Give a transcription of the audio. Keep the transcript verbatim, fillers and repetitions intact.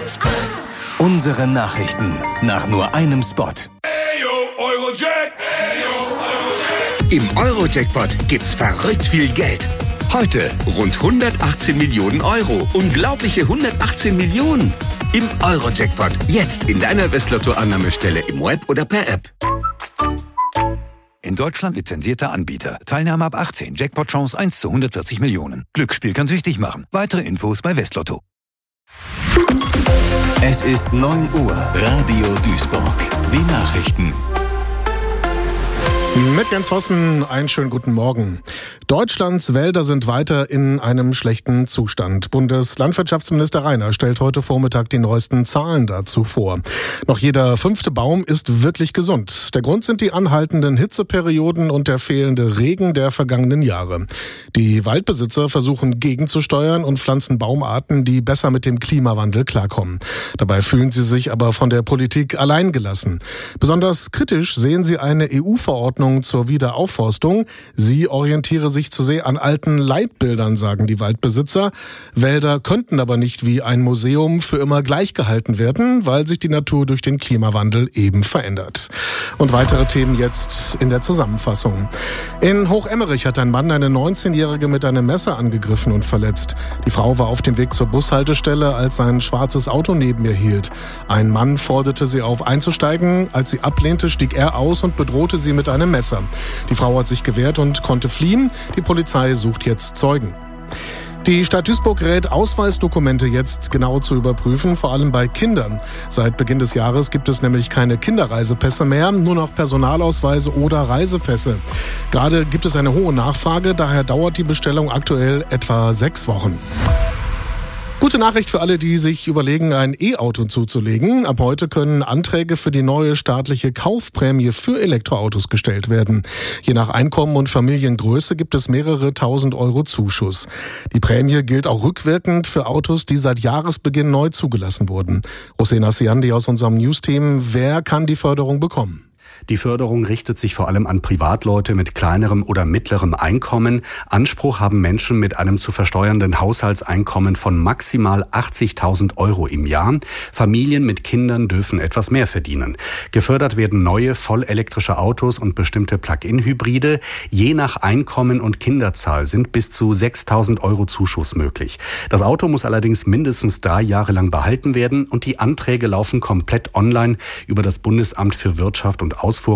Unsere Nachrichten nach nur einem Spot. Im Euro-Jackpot gibt's verrückt viel Geld. Heute rund hundertachtzehn Millionen Euro. Unglaubliche hundertachtzehn Millionen. Im Euro-Jackpot. Jetzt in deiner Westlotto-Annahmestelle im Web oder per App. In Deutschland lizenzierter Anbieter. Teilnahme ab achtzehn. Jackpot-Chance eins zu hundertvierzig Millionen. Glücksspiel kann süchtig machen. Weitere Infos bei Westlotto. Es ist neun Uhr. Radio Duisburg. Die Nachrichten. Mit Jens Vossen, einen schönen guten Morgen. Deutschlands Wälder sind weiter in einem schlechten Zustand. Bundeslandwirtschaftsminister Reiner stellt heute Vormittag die neuesten Zahlen dazu vor. Noch jeder fünfte Baum ist wirklich gesund. Der Grund sind die anhaltenden Hitzeperioden und der fehlende Regen der vergangenen Jahre. Die Waldbesitzer versuchen gegenzusteuern und pflanzen Baumarten, die besser mit dem Klimawandel klarkommen. Dabei fühlen sie sich aber von der Politik alleingelassen. Besonders kritisch sehen sie eine E U-Verordnung zur Wiederaufforstung. Sie orientiere sich zu sehr an alten Leitbildern, sagen die Waldbesitzer. Wälder könnten aber nicht wie ein Museum für immer gleich gehalten werden, weil sich die Natur durch den Klimawandel eben verändert. Und weitere Themen jetzt in der Zusammenfassung. In Hochemmerich hat ein Mann eine neunzehnjährige mit einem Messer angegriffen und verletzt. Die Frau war auf dem Weg zur Bushaltestelle, als ein schwarzes Auto neben ihr hielt. Ein Mann forderte sie auf, einzusteigen. Als sie ablehnte, stieg er aus und bedrohte sie mit einem Messer. Die Frau hat sich gewehrt und konnte fliehen. Die Polizei sucht jetzt Zeugen. Die Stadt Duisburg rät, Ausweisdokumente jetzt genau zu überprüfen, vor allem bei Kindern. Seit Beginn des Jahres gibt es nämlich keine Kinderreisepässe mehr, nur noch Personalausweise oder Reisepässe. Gerade gibt es eine hohe Nachfrage, daher dauert die Bestellung aktuell etwa sechs Wochen. Gute Nachricht für alle, die sich überlegen, ein E-Auto zuzulegen. Ab heute können Anträge für die neue staatliche Kaufprämie für Elektroautos gestellt werden. Je nach Einkommen und Familiengröße gibt es mehrere tausend Euro Zuschuss. Die Prämie gilt auch rückwirkend für Autos, die seit Jahresbeginn neu zugelassen wurden. Rosena Siandi aus unserem News-Team. Wer kann die Förderung bekommen? Die Förderung richtet sich vor allem an Privatleute mit kleinerem oder mittlerem Einkommen. Anspruch haben Menschen mit einem zu versteuernden Haushaltseinkommen von maximal achtzigtausend Euro im Jahr. Familien mit Kindern dürfen etwas mehr verdienen. Gefördert werden neue vollelektrische Autos und bestimmte Plug-in-Hybride. Je nach Einkommen und Kinderzahl sind bis zu sechstausend Euro Zuschuss möglich. Das Auto muss allerdings mindestens drei Jahre lang behalten werden und die Anträge laufen komplett online über das Bundesamt für Wirtschaft und Ausfuhr